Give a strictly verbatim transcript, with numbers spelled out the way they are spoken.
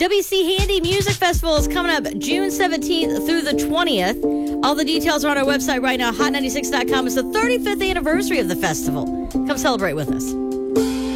W C Handy Music Festival is coming up June seventeenth through the twentieth. All the details are on our website right now, hot ninety-six dot com. It's the thirty-fifth anniversary of the festival. Come celebrate with us.